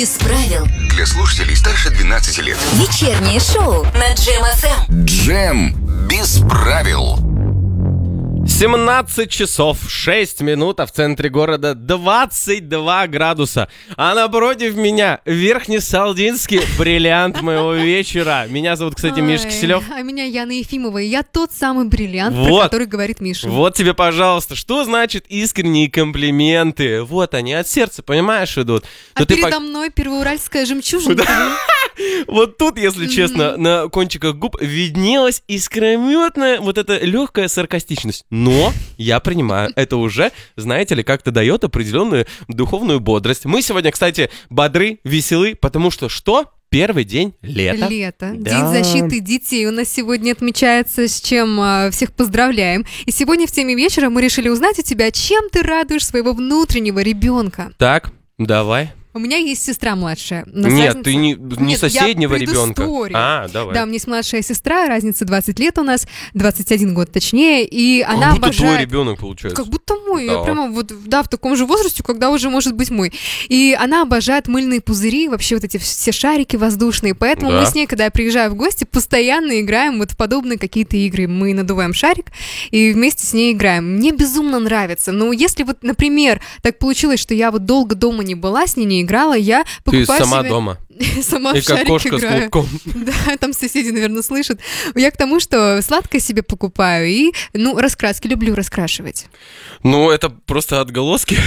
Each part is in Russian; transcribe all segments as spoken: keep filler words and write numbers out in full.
Без правил. Для слушателей старше двенадцати лет. Вечернее шоу на Джем эф эм. Джем без правил. семнадцать часов шесть минут, а в центре города двадцать два градуса. А напротив меня Верхнесалдинский бриллиант моего вечера. Меня зовут, кстати, Ой, Миша Киселев. А меня Яна Ефимова, и я тот самый бриллиант, Вот. про который говорит Миша. Вот тебе, пожалуйста, что значит искренние комплименты? Вот они от сердца, понимаешь, идут. А Но ты передо пок- мной первоуральская жемчужинка. Вот тут, если честно, на кончиках губ виднелась искрометная вот эта легкая саркастичность. Но я принимаю, это уже, знаете ли, как-то дает определенную духовную бодрость. Мы сегодня, кстати, бодры, веселы, потому что что? Первый день лета. Лето. Да. День защиты детей у нас сегодня отмечается, с чем а, всех поздравляем. И сегодня в теме вечера мы решили узнать у тебя, чем ты радуешь своего внутреннего ребенка. Так, давай. У меня есть сестра младшая. У нас Нет, разница- ты не, не Нет, соседнего я ребенка. предысторию. А, давай. Да, у меня есть младшая сестра, разница двадцать лет у нас, двадцать один год точнее, и Как она будто твой обожает... ребенок получается. Как будто мой, я Да. прямо вот, да, в таком же возрасте, когда уже может быть мой. И она обожает мыльные пузыри, вообще вот эти все шарики воздушные, поэтому Да. мы с ней, когда я приезжаю в гости, постоянно играем вот в подобные какие-то игры. Мы надуваем шарик и вместе с ней играем. Мне безумно нравится. Но если вот, например, так получилось, что я вот долго дома не была, с ней не играла, я Ты покупаю сама себе... дома. Сама И в как шарик кошка играю. с клубком. Да, там соседи, наверное, слышат. Я к тому, что сладкое себе покупаю и, ну, раскраски люблю раскрашивать. Ну, это просто отголоски.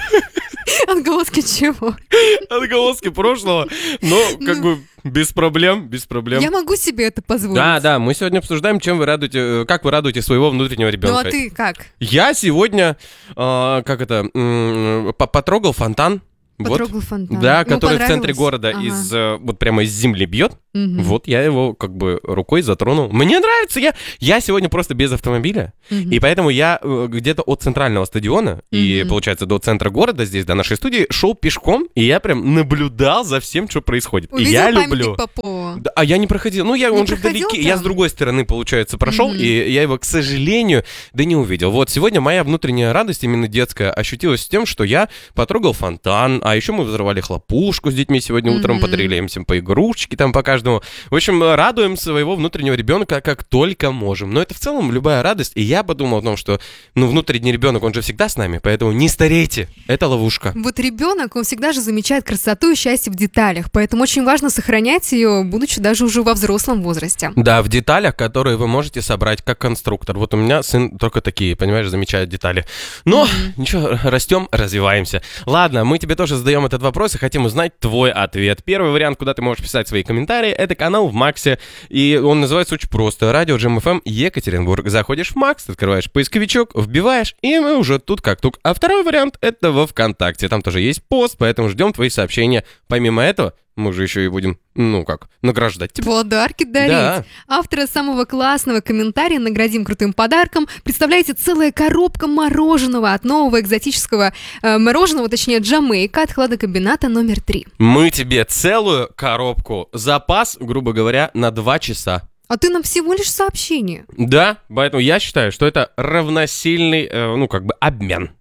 Отголоски чего? Отголоски прошлого. Но, как Ну. бы, без проблем, без проблем. Я могу себе это позволить. Да, да, мы сегодня обсуждаем, чем вы радуете, э, как вы радуете своего внутреннего Ну ребенка. а ты как? Я сегодня, э, как это, м, по- потрогал фонтан. Потрогал вот. фонтан. Да, Ему который в центре понравилось? города Ага. из, э, вот прямо из земли бьет. Мгм. Вот я его как бы рукой затронул. Мне нравится, я, я сегодня просто без автомобиля, Мгм. и поэтому я э, где-то от центрального стадиона, и Мгм. получается до центра города здесь, до нашей студии, шел пешком, и я прям наблюдал за всем, что происходит. И Увидел я памятник люблю. Попову? Да, а я не проходил. Ну, я, Не он же проходил вдалеке. Я там? с другой стороны, получается, прошел, Мгм. и я его, к сожалению, да не увидел. Вот сегодня моя внутренняя радость, именно детская, ощутилась тем, что я потрогал фонтан, а еще мы взорвали хлопушку с детьми сегодня утром, Мгм. подарили им всем по игрушечке там по каждому. В общем, радуем своего внутреннего ребенка как только можем. Но это в целом любая радость, и я подумал о том, что, ну, внутренний ребенок, он же всегда с нами, поэтому не старейте, это ловушка. Вот ребенок, он всегда же замечает красоту и счастье в деталях, поэтому очень важно сохранять ее, будучи даже уже во взрослом возрасте. Да, в деталях, которые вы можете собрать как конструктор. Вот у меня сын только такие, понимаешь, замечает детали. Но ничего, растем, развиваемся. Ладно, мы тебе тоже задаем этот вопрос и хотим узнать твой ответ. Первый вариант, куда ты можешь писать свои комментарии, это канал в Максе. И он называется очень просто. Радио Джем эф эм Екатеринбург. Заходишь в Макс, открываешь поисковичок, вбиваешь, и мы уже тут как тут. А второй вариант это во ВКонтакте. Там тоже есть пост, поэтому ждем твои сообщения. Помимо этого, мы же еще и будем, ну как, награждать тебя. Подарки дарить. Да. Автора самого классного комментария наградим крутым подарком. Представляете, целая коробка мороженого от нового экзотического э, мороженого, точнее Джамейка от хладокомбината номер три. Мы тебе целую коробку, запас, грубо говоря, на два часа. А ты нам всего лишь сообщение. Да, поэтому я считаю, что это равносильный, э, ну как бы, обмен.